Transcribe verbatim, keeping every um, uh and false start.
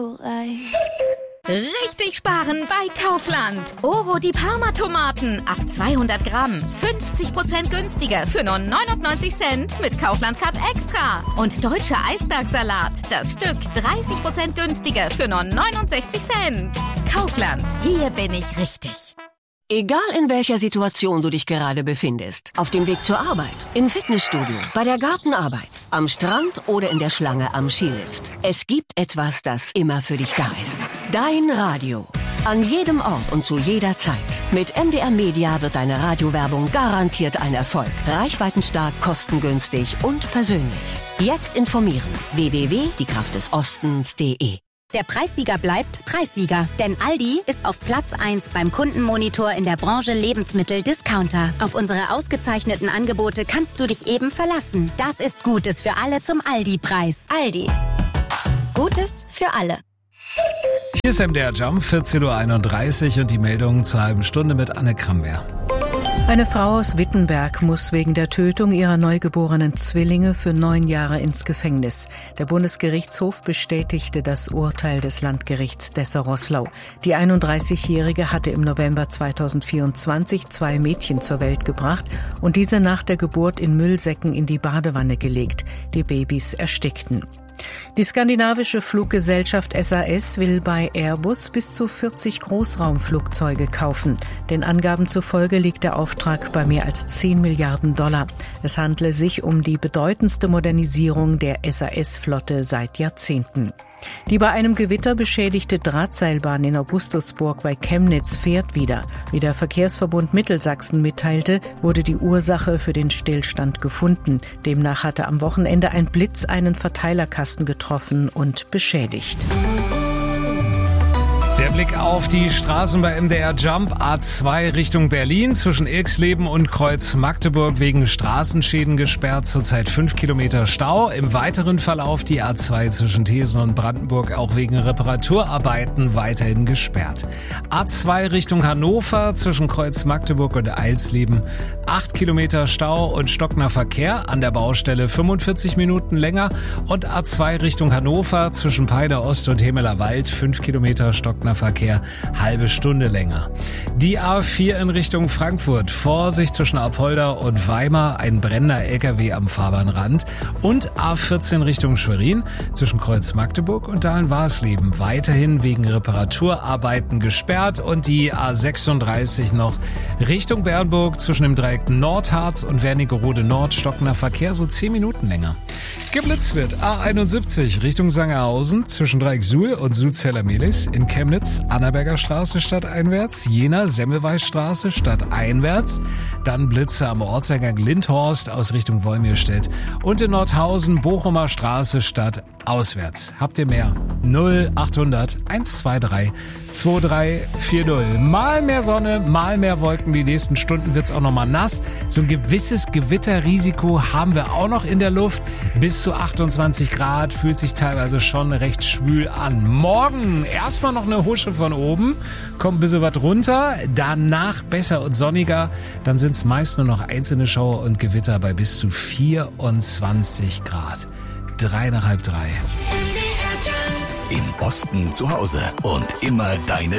Richtig sparen bei Kaufland. Oro die Parma-Tomaten auf zweihundert Gramm. fünfzig Prozent günstiger für nur neunundneunzig Cent mit Kaufland-Card Extra. Und deutscher Eisbergsalat. Das Stück dreißig Prozent günstiger für nur neunundsechzig Cent. Kaufland. Hier bin ich richtig. Egal in welcher Situation du dich gerade befindest. Auf dem Weg zur Arbeit, im Fitnessstudio, bei der Gartenarbeit, am Strand oder in der Schlange am Skilift. Es gibt etwas, das immer für dich da ist. Dein Radio. An jedem Ort und zu jeder Zeit. Mit M D R Media wird deine Radiowerbung garantiert ein Erfolg. Reichweitenstark, kostengünstig und persönlich. Jetzt informieren. w w w punkt die kraft des ostens punkt de. Der Preissieger bleibt Preissieger, denn Aldi ist auf Platz eins beim Kundenmonitor in der Branche Lebensmittel-Discounter. Auf unsere ausgezeichneten Angebote kannst du dich eben verlassen. Das ist Gutes für alle zum Aldi-Preis. Aldi. Gutes für alle. Hier ist M D R Jump, vierzehn Uhr einunddreißig und die Meldung zur halben Stunde mit Anne Kramberg. Eine Frau aus Wittenberg muss wegen der Tötung ihrer neugeborenen Zwillinge für neun Jahre ins Gefängnis. Der Bundesgerichtshof bestätigte das Urteil des Landgerichts Dessau-Roßlau. Die einunddreißigjährige hatte im November zweitausendvierundzwanzig zwei Mädchen zur Welt gebracht und diese nach der Geburt in Müllsäcken in die Badewanne gelegt. Die Babys erstickten. Die skandinavische Fluggesellschaft S A S will bei Airbus bis zu vierzig Großraumflugzeuge kaufen. Den Angaben zufolge liegt der Auftrag bei mehr als zehn Milliarden Dollar. Es handle sich um die bedeutendste Modernisierung der S A S-Flotte seit Jahrzehnten. Die bei einem Gewitter beschädigte Drahtseilbahn in Augustusburg bei Chemnitz fährt wieder. Wie der Verkehrsverbund Mittelsachsen mitteilte, wurde die Ursache für den Stillstand gefunden. Demnach hatte am Wochenende ein Blitz einen Verteilerkasten getroffen und beschädigt. Der Blick auf die Straßen bei M D R Jump. A zwei Richtung Berlin zwischen Ilksleben und Kreuz Magdeburg wegen Straßenschäden gesperrt. Zurzeit fünf Kilometer Stau. Im weiteren Verlauf die A zwei zwischen Thesen und Brandenburg auch wegen Reparaturarbeiten weiterhin gesperrt. A zwei Richtung Hannover zwischen Kreuz Magdeburg und Eilsleben. acht Kilometer Stau und stockender Verkehr. An der Baustelle fünfundvierzig Minuten länger. Und A zwei Richtung Hannover zwischen Peine Ost und Hemeler Wald. fünf Kilometer stockender Verkehr, halbe Stunde länger. Die A vier in Richtung Frankfurt. Vorsicht zwischen Apolda und Weimar, ein brennender L K W am Fahrbahnrand. Und A vierzehn Richtung Schwerin zwischen Kreuz Magdeburg und Dahlen-Warsleben. Weiterhin wegen Reparaturarbeiten gesperrt. Und die A sechsunddreißig noch Richtung Bernburg zwischen dem Dreieck Nordharz und Wernigerode Nord. Stockender Verkehr, so zehn Minuten länger. Geblitzt wird A einundsiebzig Richtung Sangerhausen zwischen Dreieck Suhl und Sulzeller-Mehlis. In Chemnitz Annaberger Straße stadteinwärts, Jena Semmelweisstraße stadteinwärts. Dann Blitze am Ortseingang Lindhorst aus Richtung Wolmirstedt. Und in Nordhausen Bochumer Straße stadtauswärts. Habt ihr mehr? null achthundert hundertzweiundzwanzig drei vier null. Mal mehr Sonne, mal mehr Wolken. Die nächsten Stunden wird's auch noch mal nass. So ein gewisses Gewitterrisiko haben wir auch noch in der Luft. Bis zu achtundzwanzig Grad, fühlt sich teilweise schon recht schwül an. Morgen erstmal noch eine Husche von oben, kommt ein bisschen was runter. Danach besser und sonniger. Dann sind's meist nur noch einzelne Schauer und Gewitter bei bis zu vierundzwanzig Grad. Drei nach halb drei. Im Osten zu Hause und immer deine